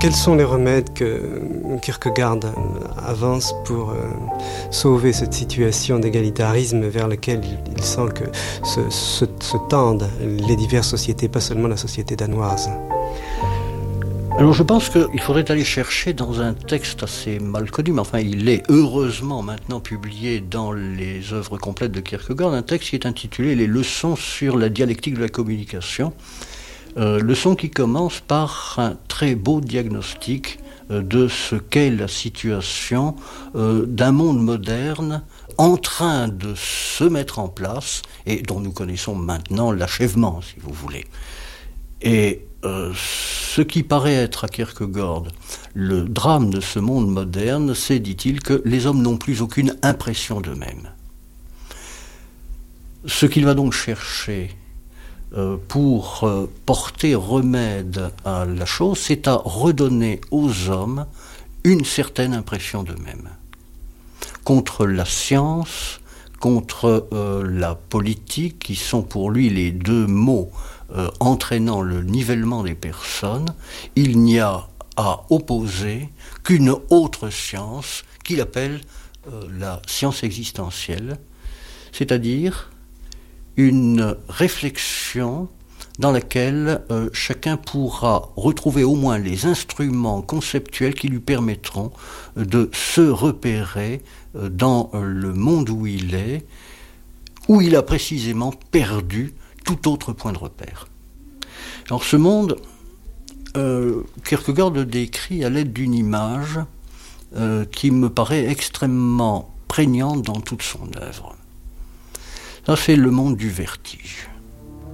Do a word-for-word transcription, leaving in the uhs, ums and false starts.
Quels sont les remèdes que Kierkegaard avance pour euh, sauver cette situation d'égalitarisme vers laquelle il, il sent que se, se, se tendent les diverses sociétés, pas seulement la société danoise? Alors je pense qu'il faudrait aller chercher dans un texte assez mal connu, mais enfin il est heureusement maintenant publié dans les œuvres complètes de Kierkegaard, un texte qui est intitulé « Les leçons sur la dialectique de la communication ». Euh, leçon qui commence par un très beau diagnostic euh, de ce qu'est la situation euh, d'un monde moderne en train de se mettre en place et dont nous connaissons maintenant l'achèvement, si vous voulez. Et euh, ce qui paraît être à Kierkegaard le drame de ce monde moderne, c'est, dit-il, que les hommes n'ont plus aucune impression d'eux-mêmes. Ce qu'il va donc chercher euh, pour euh, porter remède à la chose, c'est à redonner aux hommes une certaine impression d'eux-mêmes. Contre la science, contre euh, la politique, qui sont pour lui les deux mots euh, entraînant le nivellement des personnes, il n'y a à opposer qu'une autre science qu'il appelle euh, la science existentielle, c'est-à-dire une réflexion dans laquelle euh, chacun pourra retrouver au moins les instruments conceptuels qui lui permettront de se repérer euh, dans le monde où il est, où il a précisément perdu tout autre point de repère. Alors ce monde, euh, Kierkegaard le décrit à l'aide d'une image euh, qui me paraît extrêmement prégnante dans toute son œuvre. Ça, c'est le monde du vertige.